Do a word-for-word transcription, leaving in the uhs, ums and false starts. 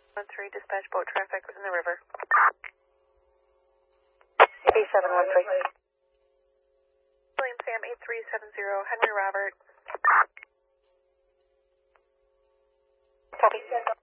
one three, dispatch boat traffic in the river. B seven one three. William Sam eight three seven zero, Henry Robert. Copy.